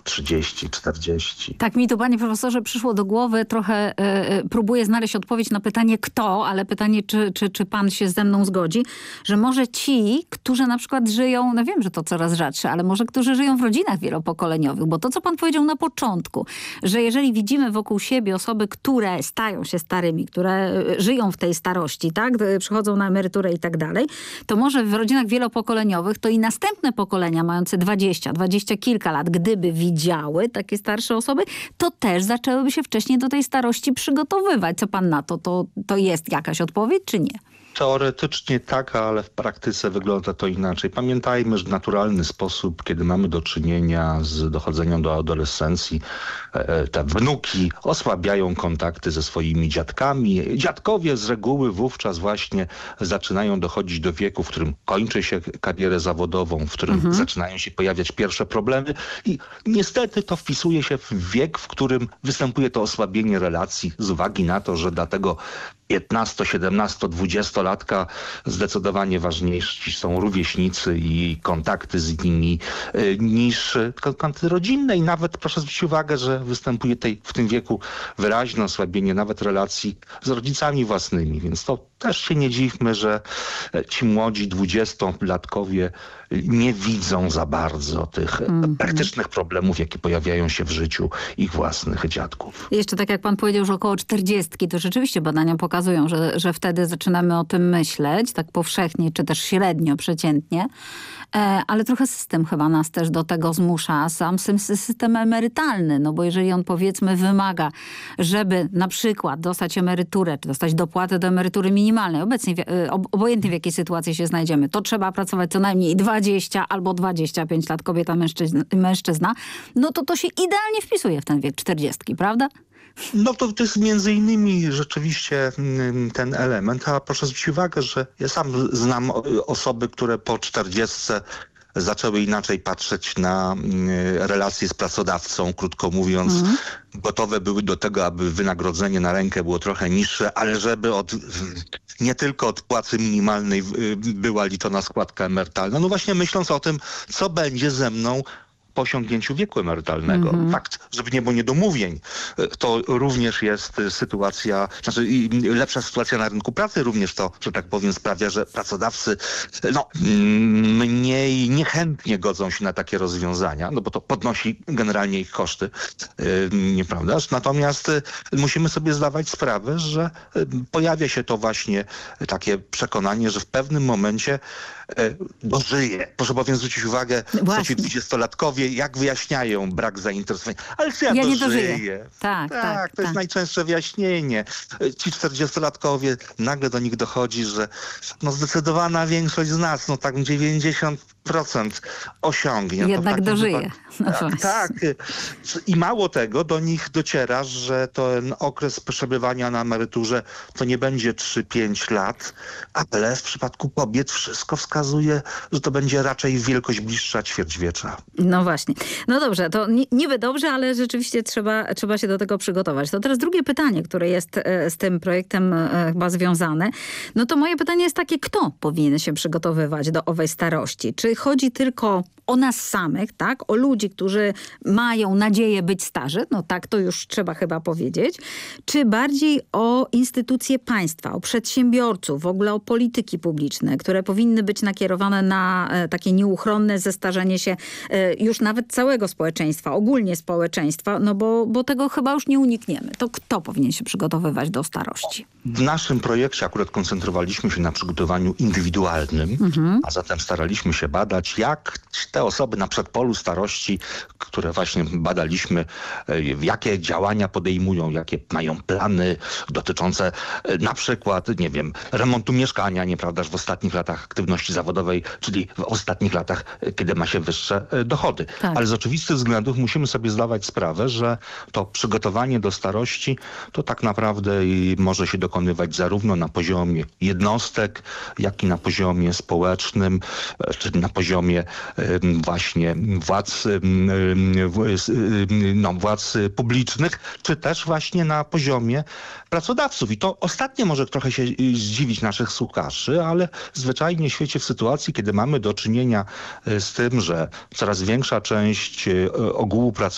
30, 40. Tak mi to, panie profesorze, przyszło do głowy. Trochę próbuję znaleźć odpowiedź na pytanie kto, ale pytanie, czy pan się ze mną zgodzi, że może ci, którzy na przykład żyją, no wiem, że to coraz rzadsze, ale może którzy żyją w rodzinach wielopokoleniowych, bo to, co pan powiedział na początku, że jeżeli widzimy wokół siebie osoby, które stają się starymi, które żyją w tej starości, tak, przychodzą na emeryturę i tak dalej, to może w rodzinach wielopokoleniowych to i następne pokolenia mające 20 kilka lat, gdyby widziały takie starsze osoby, to też zaczęłyby się wcześniej do tej starości przygotowywać. Co pan na to? To jest jakaś odpowiedź, czy nie? Teoretycznie tak, ale w praktyce wygląda to inaczej. Pamiętajmy, że w naturalny sposób, kiedy mamy do czynienia z dochodzeniem do adolescencji, te wnuki osłabiają kontakty ze swoimi dziadkami. Dziadkowie z reguły wówczas właśnie zaczynają dochodzić do wieku, w którym kończy się karierę zawodową, w którym zaczynają się pojawiać pierwsze problemy i niestety to wpisuje się w wiek, w którym występuje to osłabienie relacji z uwagi na to, że dlatego 15, 17, 20-latka zdecydowanie ważniejsi są rówieśnicy i kontakty z nimi niż kontakty rodzinne. I nawet proszę zwrócić uwagę, że występuje w tym wieku wyraźne osłabienie nawet relacji z rodzicami własnymi. Więc to też się nie dziwmy, że ci młodzi 20-latkowie nie widzą za bardzo tych praktycznych problemów, jakie pojawiają się w życiu ich własnych dziadków. Jeszcze tak jak pan powiedział, że około 40, to rzeczywiście badania pokazują, że wtedy zaczynamy o tym myśleć, tak powszechnie, czy też średnio, przeciętnie. Ale trochę system chyba nas też do tego zmusza, sam system emerytalny, no bo jeżeli on powiedzmy wymaga, żeby na przykład dostać emeryturę, czy dostać dopłatę do emerytury minimalnej, obecnie obojętnie w jakiej sytuacji się znajdziemy, to trzeba pracować co najmniej 20 albo 25 lat, kobieta, mężczyzna, no to się idealnie wpisuje w ten wiek 40, prawda? No to jest między innymi rzeczywiście ten element, a proszę zwrócić uwagę, że ja sam znam osoby, które po 40 zaczęły inaczej patrzeć na relacje z pracodawcą, krótko mówiąc, gotowe były do tego, aby wynagrodzenie na rękę było trochę niższe, ale żeby nie tylko od płacy minimalnej była liczona składka emerytalna. No właśnie myśląc o tym, co będzie ze mną po osiągnięciu wieku emerytalnego. Fakt, żeby nie było niedomówień, to również jest sytuacja, lepsza sytuacja na rynku pracy również to, że tak powiem, sprawia, że pracodawcy mniej niechętnie godzą się na takie rozwiązania, no bo to podnosi generalnie ich koszty, nieprawdaż? Natomiast musimy sobie zdawać sprawę, że pojawia się to właśnie takie przekonanie, że w pewnym momencie dożyje. Proszę bowiem zwrócić uwagę, co ci 20-latkowie, jak wyjaśniają brak zainteresowania. Ale czy ja nie dożyję? dożyję. Tak, to jest najczęstsze wyjaśnienie. Ci 40-latkowie, nagle do nich dochodzi, że zdecydowana większość z nas, tak 90% osiągnie. Jednak dożyje. Tak. I mało tego, do nich dociera, że ten okres przebywania na emeryturze to nie będzie 3-5 lat, ale w przypadku kobiet wszystko wskazuje, że to będzie raczej wielkość bliższa ćwierćwiecza. No właśnie. No dobrze, to niby dobrze, ale rzeczywiście trzeba się do tego przygotować. To teraz drugie pytanie, które jest z tym projektem chyba związane. No to moje pytanie jest takie, kto powinien się przygotowywać do owej starości? Czy chodzi tylko o nas samych, tak? O ludzi, którzy mają nadzieję być starzy? No tak, to już trzeba chyba powiedzieć. Czy bardziej o instytucje państwa, o przedsiębiorców, w ogóle o polityki publiczne, które powinny być nakierowane na takie nieuchronne zestarzenie się już nawet całego społeczeństwa, ogólnie społeczeństwa, no bo tego chyba już nie unikniemy. To kto powinien się przygotowywać do starości? W naszym projekcie akurat koncentrowaliśmy się na przygotowaniu indywidualnym, a zatem staraliśmy się badać, jak te osoby na przedpolu starości, które właśnie badaliśmy, jakie działania podejmują, jakie mają plany dotyczące na przykład, nie wiem, remontu mieszkania, nieprawdaż, w ostatnich latach aktywności zawodowej, czyli w ostatnich latach, kiedy ma się wyższe dochody. Tak. Ale z oczywistych względów musimy sobie zdawać sprawę, że to przygotowanie do starości to tak naprawdę może się dokonywać zarówno na poziomie jednostek, jak i na poziomie społecznym, czy na poziomie właśnie władz publicznych, czy też właśnie na poziomie pracodawców. I to ostatnie może trochę się zdziwić naszych słuchaczy, ale zwyczajnie w świecie, w sytuacji, kiedy mamy do czynienia z tym, że coraz większa część ogółu pracowników